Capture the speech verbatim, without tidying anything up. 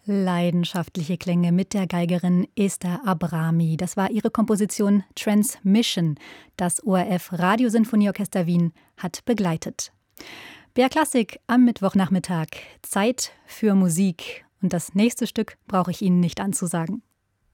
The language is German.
Leidenschaftliche Klänge mit der Geigerin Esther Abrami. Das war ihre Komposition Transmission. Das O R F Radiosinfonieorchester Wien hat begleitet. B R Klassik am Mittwochnachmittag. Zeit für Musik. Und das nächste Stück brauche ich Ihnen nicht anzusagen.